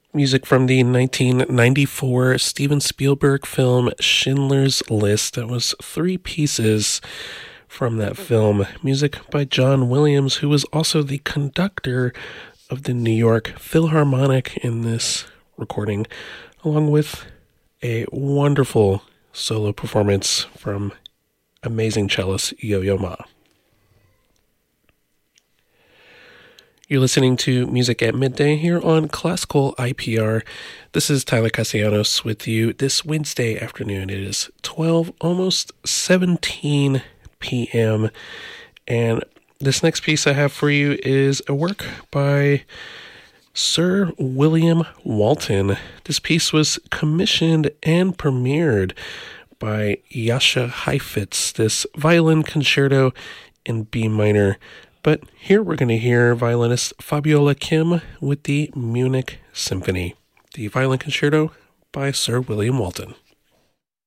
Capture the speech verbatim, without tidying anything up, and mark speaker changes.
Speaker 1: Music from the nineteen ninety-four Steven Spielberg film Schindler's List. That was three pieces from that film. Music by John Williams, who was also the conductor of the New York Philharmonic in this recording, along with a wonderful solo performance from amazing cellist Yo-Yo Ma. You're listening to Music at Midday here on Classical I P R. This is Tyler Castellanos with you this Wednesday afternoon. It is twelve, almost seventeen p.m. And this next piece I have for you is a work by Sir William Walton. This piece was commissioned and premiered by Jascha Heifetz, this violin concerto in B minor. But here we're going to hear violinist Fabiola Kim with the Munich Symphony, the violin concerto by Sir William Walton.